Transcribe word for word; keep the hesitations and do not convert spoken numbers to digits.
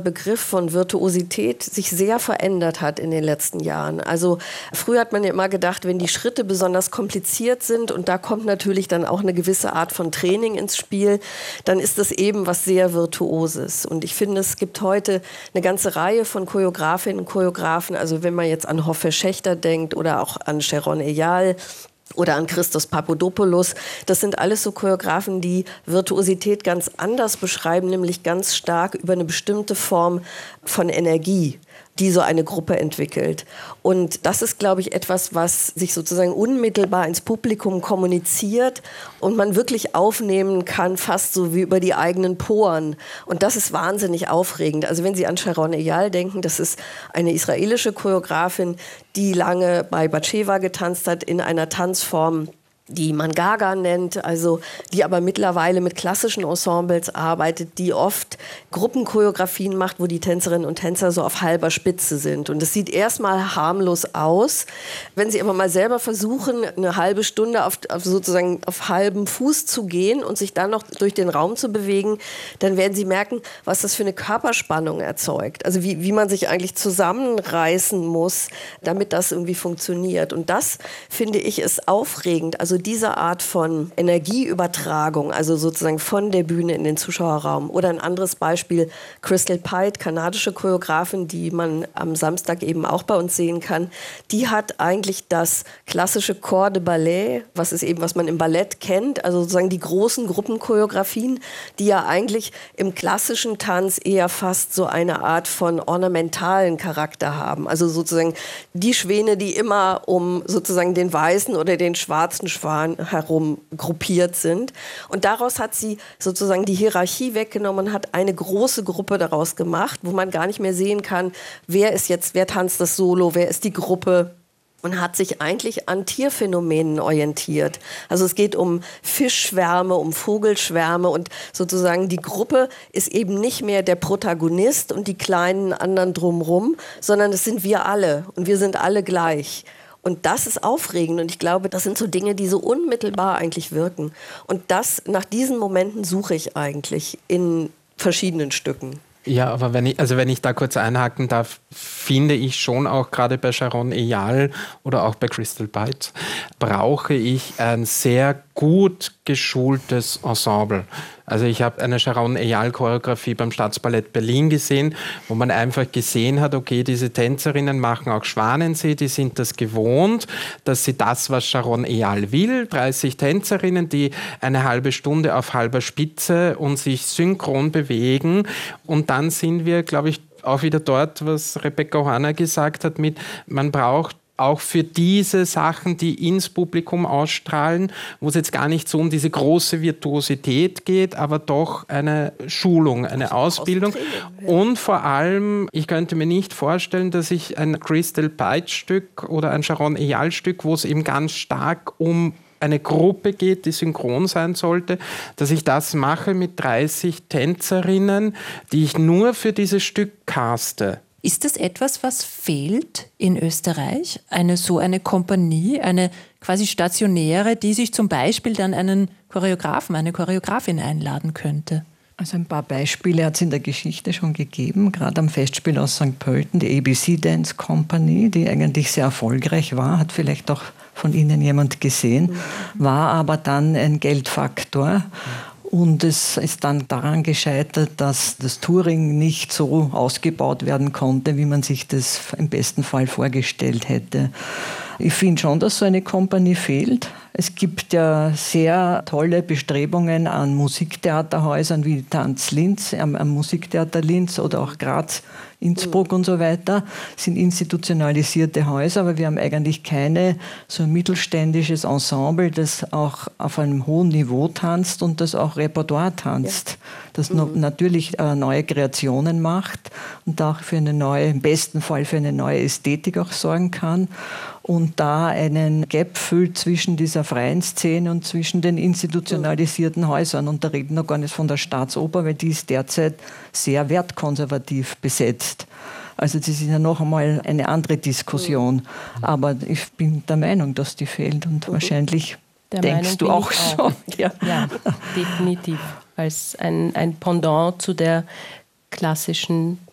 Begriff von Virtuosität sich sehr verändert hat in den letzten Jahren. Also früher hat man ja immer gedacht, wenn die Schritte besonders kompliziert sind und da kommt natürlich dann auch eine gewisse Art von Training ins Spiel, dann ist das eben was sehr Virtuoses. Und ich finde, es gibt heute eine ganze Reihe von Choreografinnen und Choreografen, also wenn man jetzt an Hoffe Schächter denkt oder auch an Sharon Eyal, oder an Christos Papadopoulos. Das sind alles so Choreografen, die Virtuosität ganz anders beschreiben, nämlich ganz stark über eine bestimmte Form von Energie, die so eine Gruppe entwickelt. Und das ist, glaube ich, etwas, was sich sozusagen unmittelbar ins Publikum kommuniziert und man wirklich aufnehmen kann, fast so wie über die eigenen Poren. Und das ist wahnsinnig aufregend. Also wenn Sie an Sharon Eyal denken, das ist eine israelische Choreografin, die lange bei Batsheva getanzt hat in einer Tanzform, die man Gaga nennt, also die aber mittlerweile mit klassischen Ensembles arbeitet, die oft Gruppenchoreografien macht, wo die Tänzerinnen und Tänzer so auf halber Spitze sind. Und das sieht erstmal harmlos aus. Wenn sie aber mal selber versuchen, eine halbe Stunde auf, auf sozusagen auf halbem Fuß zu gehen und sich dann noch durch den Raum zu bewegen, dann werden sie merken, was das für eine Körperspannung erzeugt. Also wie, wie man sich eigentlich zusammenreißen muss, damit das irgendwie funktioniert. Und das, finde ich, ist aufregend. Also diese Art von Energieübertragung, also sozusagen von der Bühne in den Zuschauerraum. Oder ein anderes Beispiel, Crystal Pite, kanadische Choreografin, die man am Samstag eben auch bei uns sehen kann. Die hat eigentlich das klassische Corps de Ballet, was ist eben, was man im Ballett kennt, also sozusagen die großen Gruppenchoreografien, die ja eigentlich im klassischen Tanz eher fast so eine Art von ornamentalen Charakter haben. Also sozusagen die Schwäne, die immer um sozusagen den weißen oder den schwarzen Schwan herum gruppiert sind. Und daraus hat sie sozusagen die Hierarchie weggenommen und hat eine große Gruppe daraus gemacht, wo man gar nicht mehr sehen kann, wer ist jetzt, wer tanzt das Solo, wer ist die Gruppe. Und hat sich eigentlich an Tierphänomenen orientiert. Also es geht um Fischschwärme, um Vogelschwärme und sozusagen die Gruppe ist eben nicht mehr der Protagonist und die kleinen anderen drumherum, sondern es sind wir alle und wir sind alle gleich. Und das ist aufregend und ich glaube, das sind so Dinge, die so unmittelbar eigentlich wirken. Und das, nach diesen Momenten suche ich eigentlich in verschiedenen Stücken. Ja, aber wenn ich, also wenn ich da kurz einhaken darf, finde ich schon auch gerade bei Sharon Eyal oder auch bei Crystal Pite brauche ich ein sehr gut geschultes Ensemble. Also ich habe eine Sharon Eyal-Choreografie beim Staatsballett Berlin gesehen, wo man einfach gesehen hat, okay, diese Tänzerinnen machen auch Schwanensee, die sind das gewohnt, dass sie das, was Sharon Eyal will, dreißig Tänzerinnen, die eine halbe Stunde auf halber Spitze und sich synchron bewegen. Und dann sind wir, glaube ich, auch wieder dort, was Rebecca Horner gesagt hat, mit man braucht auch für diese Sachen, die ins Publikum ausstrahlen, wo es jetzt gar nicht so um diese große Virtuosität geht, aber doch eine Schulung, eine Ausbildung. Und vor allem, ich könnte mir nicht vorstellen, dass ich ein Crystal Pite-Stück oder ein Sharon Eyal-Stück, wo es eben ganz stark um eine Gruppe geht, die synchron sein sollte, dass ich das mache mit dreißig Tänzerinnen, die ich nur für dieses Stück caste. Ist das etwas, was fehlt in Österreich? Eine so eine Kompanie, eine quasi stationäre, die sich zum Beispiel dann einen Choreografen, eine Choreografin einladen könnte? Also ein paar Beispiele hat es in der Geschichte schon gegeben, gerade am Festspiel aus Sankt Pölten, die A B C Dance Company, die eigentlich sehr erfolgreich war, hat vielleicht auch von Ihnen jemand gesehen, war aber dann ein Geldfaktor. Und es ist dann daran gescheitert, dass das Touring nicht so ausgebaut werden konnte, wie man sich das im besten Fall vorgestellt hätte. Ich finde schon, dass so eine Kompanie fehlt. Es gibt ja sehr tolle Bestrebungen an Musiktheaterhäusern wie Tanz Linz, am, am Musiktheater Linz oder auch Graz, Innsbruck und so weiter, sind institutionalisierte Häuser, aber wir haben eigentlich keine so ein mittelständisches Ensemble, das auch auf einem hohen Niveau tanzt und das auch Repertoire tanzt, ja. das mhm. no, natürlich äh, neue Kreationen macht und auch für eine neue, im besten Fall für eine neue Ästhetik auch sorgen kann und da einen Gap füllt zwischen dieser freien Szene und zwischen den institutionalisierten Häusern. Und da reden wir noch gar nicht von der Staatsoper, weil die ist derzeit sehr wertkonservativ besetzt. Also das ist ja noch einmal eine andere Diskussion. Aber ich bin der Meinung, dass die fehlt und mhm. wahrscheinlich der denkst Meinung du auch so. Auch. Ja. ja, definitiv. Als ein, ein Pendant zu der klassischen